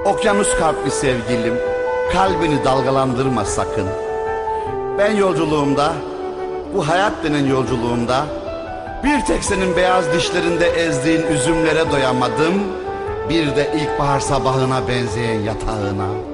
Okyanus kalpli sevgilim, kalbini dalgalandırma sakın. Ben yolculuğumda, bu hayat denen yolculuğumda, bir tek senin beyaz dişlerinde ezdiğin üzümlere doyamadım, bir de ilkbahar sabahına benzeyen yatağına.